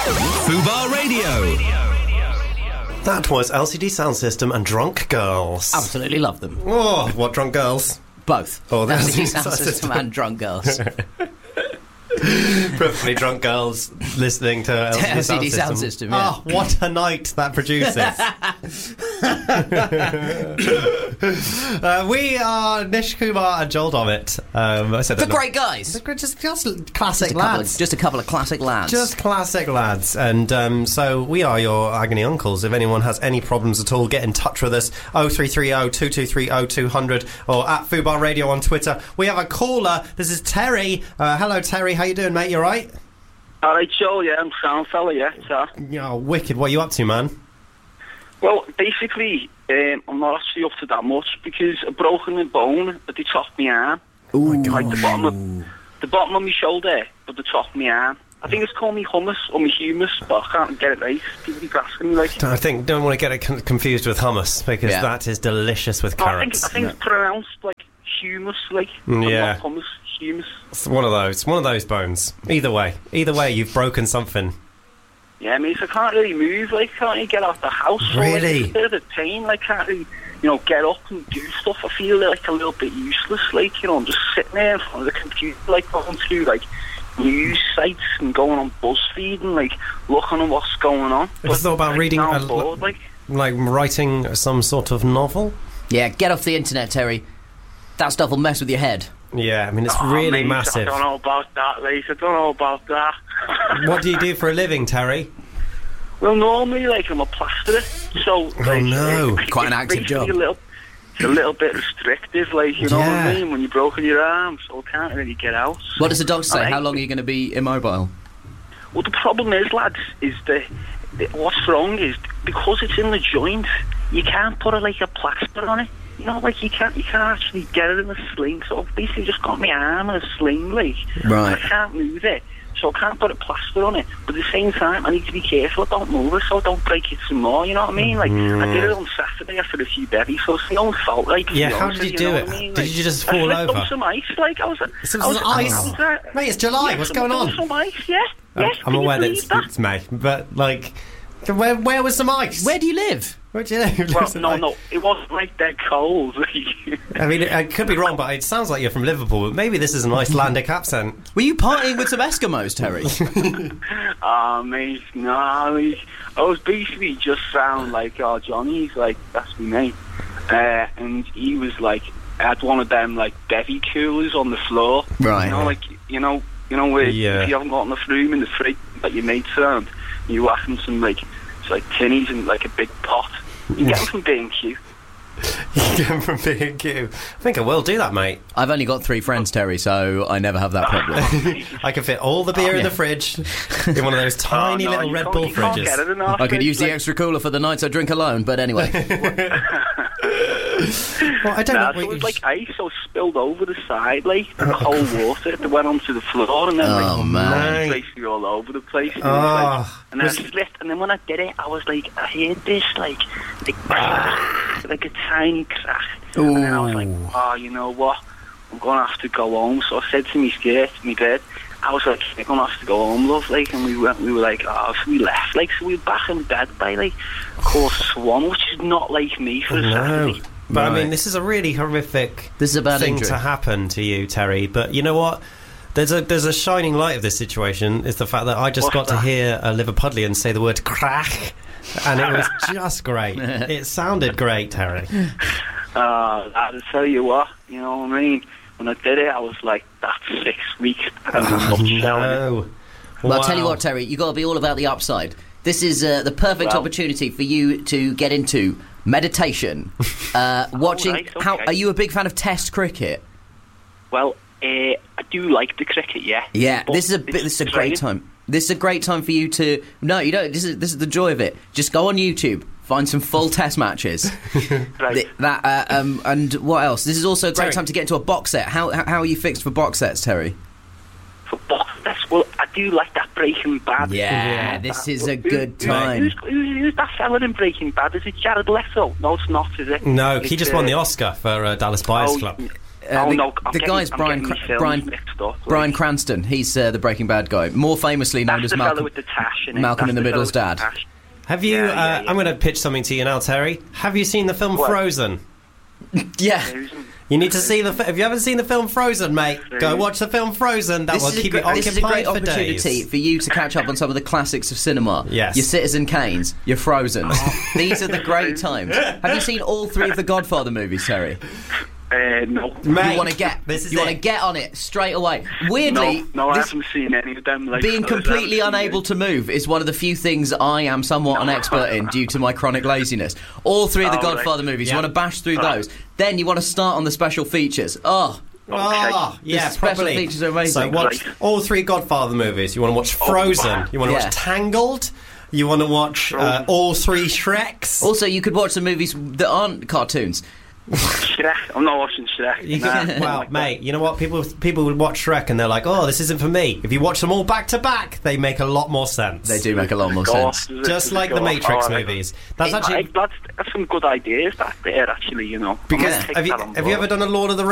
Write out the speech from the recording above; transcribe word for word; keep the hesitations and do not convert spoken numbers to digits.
Fubar Radio. That was L C D Sound System and Drunk Girls. Absolutely love them. Oh, what drunk girls? Both. Oh, the L L C C D D Sound Sound System System. and Drunk Girls. Preferably drunk girls listening to L C D, L C D Sound, Sound System. System, yeah. Oh, what a night that produces. uh, we are Nish Kumar and Joel Dommett. Um, I said The that great guys. They're just, just classic Just a, couple lads. of, just a couple of classic lads. Just classic lads. And um, so we are your agony uncles. If anyone has any problems at all, get in touch with us. oh three three oh, two two three oh, two hundred or at Fubar Radio on Twitter. We have a caller. This is Terry. Uh, hello, Terry. How you doing, mate? You all right? All right, Joe, yeah, I'm sound fella, yeah, so. Yeah, wicked. What are you up to, man? Well, basically, um, I'm not actually up to that much because I've broken a bone at the top of my arm. Oh, my God. Like the bottom of, the bottom of my shoulder, but the top of my arm. I think it's called me hummus or me humus, but I can't get it right. People keep asking me, like... I think, don't want to get it con- confused with hummus, because Yeah. that is delicious with No, I think, carrots. I think it's pronounced, like, humus, like... Yeah. Not hummus, humus. It's one of those. One of those bones. Either way. Either way, you've broken something. Yeah, I mean, so I can't really move, like, can't really get out the house. So, like, Really? it's a bit of a pain, like, can't really, you know, get up and do stuff. I feel, like, a little bit useless, like, you know, I'm just sitting there in front of the computer, like, going through, like, news sites and going on BuzzFeed and, like, looking at what's going on. Have you thought about like, reading now a- I'm bored, like... Like writing some sort of novel? Yeah, get off the internet, Terry. That stuff will mess with your head. Yeah, I mean, it's Oh, really mate, massive. I don't know about that, mate. I don't know about that. What do you do for a living, Terry? Well, normally, like, I'm a plasterer, so... like, no. it's Quite an active basically job. A little, it's a little bit restrictive, like, you know Yeah. what I mean, when you've broken your arm, so I can't really get out. What does the doctor say? Alright. How long are you going to be immobile? Well, the problem is, lads, is that that what's wrong is because it's in the joint, you can't put a, like, a plaster on it. You know, like, you can't you can't actually get it in a sling, so I've basically just got my arm in a sling, like, Right. I can't move it. So I can't put a plaster on it, but at the same time, I need to be careful. I don't move it, so I don't break it some more. You know what I mean? Like I did it on Saturday after a few berries, so it's my own fault. Like, Yeah, to be how honest did you with do know it? what I mean? Did Like, you just I fall slipped over? on some ice, like I was. Some I was, ice? I was, uh, Mate, it's July, yeah, what's some- going on? Some ice, yeah. I'm, yeah. I'm Can you aware that believe it's, that? it's May, but, like, where, where was some ice? Where do you live? Where do you live? Well, no, no, it wasn't like that cold. I mean, I could be wrong, but it sounds like you're from Liverpool, but maybe this is an Icelandic accent. Were you partying with some Eskimos, Terry? Ah, mate, no, I was, I was basically just found like, oh, Johnny's like, that's me mate. Uh, and he was like, had one of them like bevy coolers on the floor. Right. You know, like, you know, you know where Yeah. if you haven't got enough room in the fridge, like your mates around, you whack them some like, it's like tinnies and like a big pot. You get them from B and Q. You get them from B and Q. I think I will do that, mate. I've only got three friends, Terry, so I never have that problem. I can fit all the beer in the fridge in one of those tiny Oh, no, little you Red can't- Bull you can't fridges. get it in our I could fridge, use the like- extra cooler for the nights I drink alone, but anyway. Well, I don't Nah, know. so it what was you- like ice, so spilled over the side, like the cold water that went onto the floor, and then Oh, like man. basically all over the place. And, it Oh, was like, and then was- I slipped, and then when I did it, I was like, I heard this like, like, like a tiny crack, and then I was like, oh, you know what? I'm gonna have to go home. So I said to me skirt, me bed, I was like, I'm gonna have to go home, love, like, and we went, we were like, oh, so we left, like, so we were back in bed by like quarter to one, which is not like me for a No. Saturday. But I Right. mean, this is a really horrific This is a bad thing injury. to happen to you, Terry. But you know what? There's a there's a shining light of this situation. Is the fact that I just What's got to that? hear a Liverpudlian say the word crack, and it was just great. It sounded great, Terry. Uh, I'll tell you what, you know what I mean? When I did it, I was like, that's six weeks. And Oh, I'm not showing it. no. Well, I'll tell you Wow. what, Terry, you've got to be all about the upside. This is uh, the perfect Well- opportunity for you to get into meditation, uh, watching. right, okay. How are you a big fan of Test cricket? Well, uh, I do like the cricket, yeah. Yeah, But this is a bit, it's this is a training. great time. This is a great time for you to. No, you don't. This is this is the joy of it. Just go on YouTube, find some full Test matches. Right. Th- that uh, um, and what else? This is also a great Terry. time to get into a box set. How how how are you fixed for box sets, Terry? For box sets, well, I do like that Breaking Bad. Yeah, this is a Who- good who- time. Who's, who's, who's that fella in Breaking Bad? Is it Jared Leto? No, it's not, is it? No, he It's, just won uh, the Oscar for uh, Dallas Buyers oh, Club. Uh, oh the, no, I'm the getting, guy's I'm Brian getting Cra- my films Brian mixed up. Brian like. Cranston. He's uh, the Breaking Bad guy, more famously known That's as the fella Malcolm. with the tash in it. Malcolm That's in the fella Middle's with the dad. tash. Have you? Yeah, uh, yeah, yeah. I'm going to pitch something to you now, Terry. Have you seen the film What? Frozen? Yeah. Frozen. You need to see the. Fi- have you ever seen the film Frozen, mate? Go watch the film Frozen. That This will is, a keep gr- you occupied this is a great for opportunity days. for you to catch up on some of the classics of cinema. Yes. Your Citizen Kanes, your Frozen. These are the great times. Have you seen all three of the Godfather movies, Terry? Uh, no. Mate, You want to get this is you want it. to get on it straight away. Weirdly, No, no, I this- haven't seen any of them. Like, being I haven't completely seen unable any. to move is one of the few things I am somewhat an expert in due to my chronic laziness. All three of the Oh, Godfather right. movies, Yeah. you want to bash through Oh. those. Then you want to start on the special features. Oh, Oh, yeah, The special properly. features are amazing. So watch Right. all three Godfather movies. You want to watch Frozen. You want to Yeah. watch Tangled. You want to watch uh, all three Shreks. also you could watch some movies that aren't cartoons. Shrek. I'm not watching Shrek. You Nah, can, I don't well, like mate, you know what? People people would watch Shrek and they're like, "Oh, this isn't for me." If you watch them all back to back, they make a lot more sense. They do make a lot more that. sense. Go off, Just just like go the off. Matrix Oh, I like movies. That's that. actually Hey, that's, that's some good ideas back there, actually. You know. I'm because gonna take have you that on have you board. ever done a Lord of the